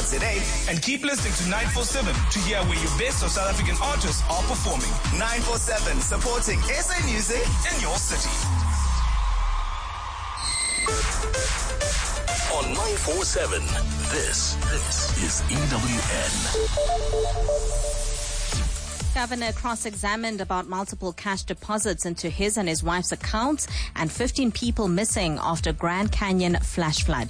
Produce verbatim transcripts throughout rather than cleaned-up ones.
za. And keep listening to nine four seven to hear where your best of South African artists are performing. nine four seven, supporting S A music in your city. On nine four seven, this, this is E W N. Governor cross-examined about multiple cash deposits into his and his wife's accounts, and fifteen people missing after Grand Canyon flash flood.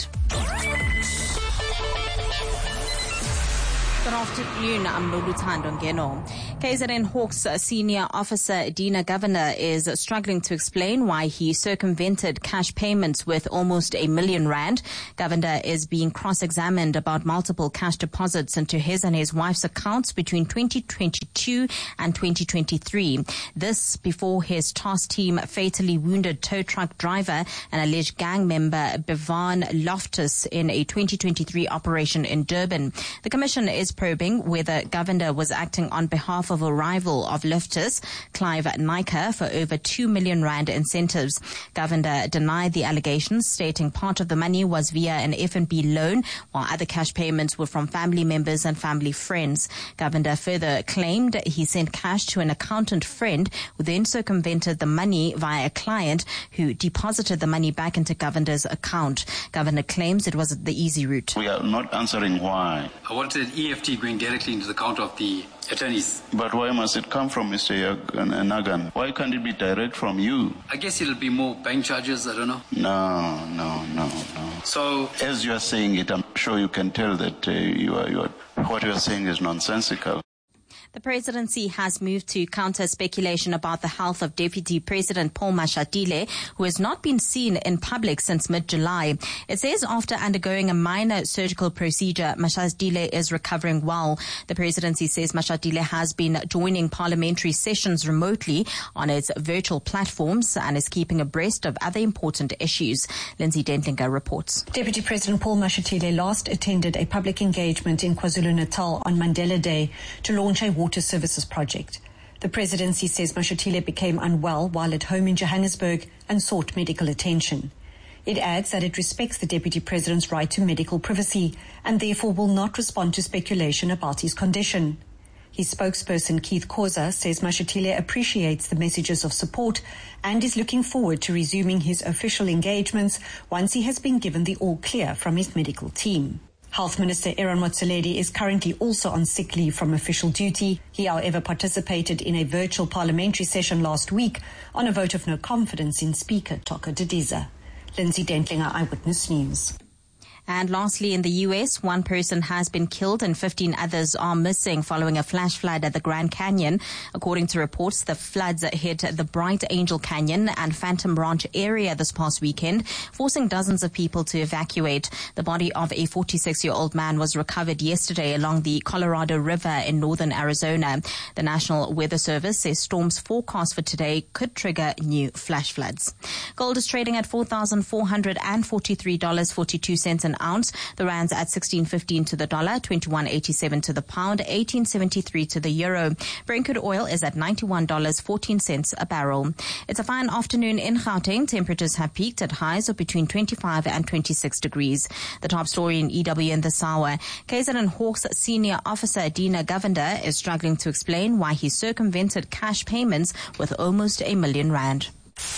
Good afternoon, I'm Loluthando Ngeno. K Z N Hawks senior officer Dina Governor is struggling to explain why he circumvented cash payments with almost a million rand. Governor is being cross-examined about multiple cash deposits into his and his wife's accounts between twenty twenty-two and twenty twenty-three. This before his task team fatally wounded tow truck driver and alleged gang member Bevan Loftus in a twenty twenty-three operation in Durban. The commission is probing whether Governor was acting on behalf of a rival of Loftus, Clive Nyker, for over two million rand incentives. Governor denied the allegations, stating part of the money was via an F N B loan, while other cash payments were from family members and family friends. Governor further claimed he sent cash to an accountant friend, who then circumvented the money via a client who deposited the money back into Governor's account. Governor claims it was the easy route. We are not answering why. I wanted E F T going directly into the account of the attorneys. But why must it come from Mister Nagan? Why can't it be direct from you? I guess it'll be more bank charges, I don't know. No, no, no, no. So, as you are saying it, I'm sure you can tell that uh, you are, you are, what you are saying is nonsensical. The presidency has moved to counter speculation about the health of Deputy President Paul Mashatile, who has not been seen in public since mid-July. It says after undergoing a minor surgical procedure, Mashatile is recovering well. The presidency says Mashatile has been joining parliamentary sessions remotely on its virtual platforms and is keeping abreast of other important issues. Lindsay Dentlinger reports. Deputy President Paul Mashatile last attended a public engagement in KwaZulu-Natal on Mandela Day to launch a water services project. The presidency says Mashatile became unwell while at home in Johannesburg and sought medical attention. It adds that it respects the deputy president's right to medical privacy and therefore will not respond to speculation about his condition. His spokesperson Keith Khoza says Mashatile appreciates the messages of support and is looking forward to resuming his official engagements once he has been given the all clear from his medical team. Health Minister Aaron Motsoaledi is currently also on sick leave from official duty. He, however, participated in a virtual parliamentary session last week on a vote of no confidence in Speaker Toka Didiza. Lindsay Dentlinger, Eyewitness News. And lastly, in the U S, one person has been killed and fifteen others are missing following a flash flood at the Grand Canyon. According to reports, the floods hit the Bright Angel Canyon and Phantom Ranch area this past weekend, forcing dozens of people to evacuate. The body of a forty-six-year-old man was recovered yesterday along the Colorado River in northern Arizona. The National Weather Service says storms forecast for today could trigger new flash floods. Gold is trading at four thousand four hundred forty-three dollars and forty-two cents an ounce. The rand's at sixteen fifteen to the dollar, twenty-one eighty-seven to the pound, eighteen seventy-three to the euro. Brent crude oil is at ninety-one dollars and fourteen cents a barrel. It's a fine afternoon in Gauteng. Temperatures have peaked at highs of between twenty-five and twenty-six degrees. The top story in E W N this hour. K Z N Hawks senior officer Dina Govender is struggling to explain why he circumvented cash payments with almost a million rand.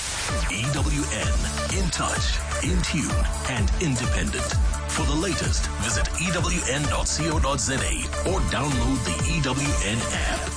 E W N, in touch, in tune, and independent. For the latest, visit E W N dot co dot za or download the E W N app.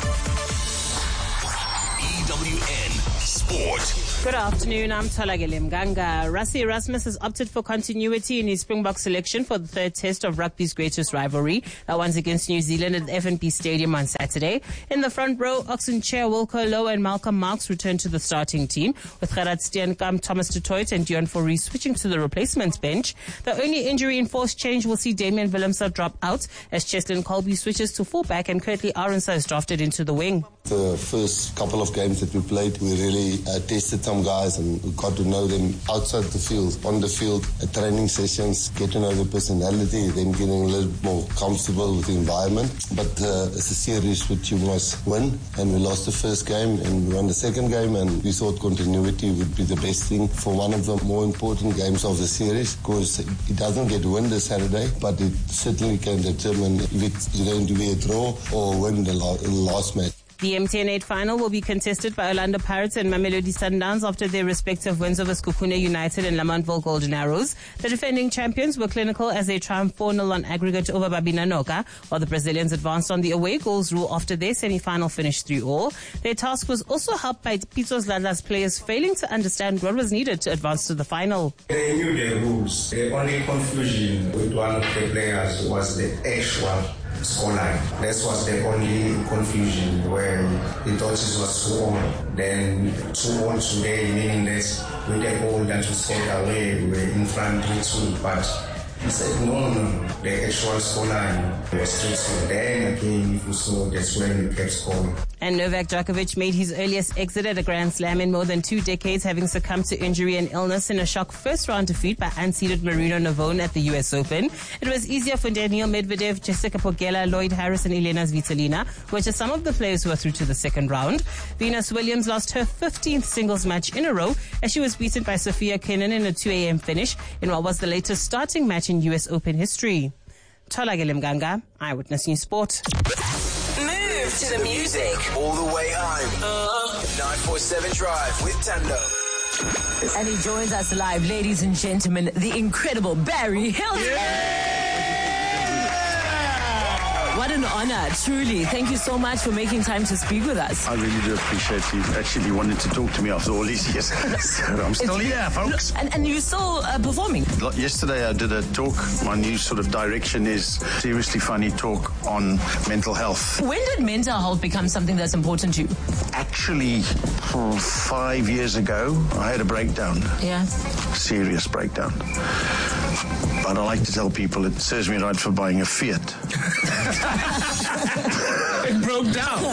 E W N Sport. Good afternoon, I'm Tolagele Mganga. Rassie Erasmus has opted for continuity in his Springbok selection for the third test of rugby's greatest rivalry. That one's against New Zealand at the F N B Stadium on Saturday. In the front row, Oxenchair, Wilco Low and Malcolm Marx return to the starting team, with Gerard Steenkamp, Thomas du Toit and Dion Fourie switching to the replacements bench. The only injury-enforced change will see Damian Willemse drop out as Cheslin Colby switches to fullback and Kurtley Arendse is drafted into the wing. The first couple of games that we played, we really we uh, tested some guys and we got to know them outside the field, on the field, at training sessions, get to know their personality, then getting a little more comfortable with the environment. But uh, it's a series which you must win, and we lost the first game and we won the second game, and we thought continuity would be the best thing for one of the more important games of the series, because it doesn't get win this Saturday, but it certainly can determine if it's going to be a draw or win the last match. The M T N eight final will be contested by Orlando Pirates and Mamelodi Sundowns after their respective wins over Sekhukhune United and Lamantville Golden Arrows. The defending champions were clinical as they triumphed four nil on aggregate over Babina Noka, while the Brazilians advanced on the away goals rule after their semi-final finish three all. Their task was also helped by Pitsos Ladla's players failing to understand what was needed to advance to the final. They knew the rules. The only confusion with one of the players was the actual scoreline. This was the only confusion where he thought it was two all. Then two all today, meaning that with the goal that was scored away, we were in front three two. But he said, no, no, no. The actual scoreline was three two. Then again, if you saw, that's when we kept scoring. And Novak Djokovic made his earliest exit at a Grand Slam in more than two decades, having succumbed to injury and illness in a shock first-round defeat by unseeded Marino Navone at the U S Open. It was easier for Daniil Medvedev, Jessica Pogela, Lloyd Harris and Elena Svitolina, which are some of the players who are through to the second round. Venus Williams lost her fifteenth singles match in a row as she was beaten by Sofia Kenin in a two a.m. finish in what was the latest starting match in U S Open history. Tholakele Mganga, Eyewitness News Sport. Move to the music. All the way home. Uh, nine four seven Drive with Tando. And he joins us live, ladies and gentlemen, the incredible Barry Hilton. Yeah! What an honor, truly. Thank you so much for making time to speak with us. I really do appreciate you actually wanting to talk to me after all these years. So I'm still it's, here, folks. And, and you're still uh, performing? Yesterday I did a talk. My new sort of direction is seriously funny talk on mental health. When did mental health become something that's important to you? Actually, five years ago, I had a breakdown. Yeah. Serious breakdown. But I like to tell people it serves me right for buying a Fiat. It broke down.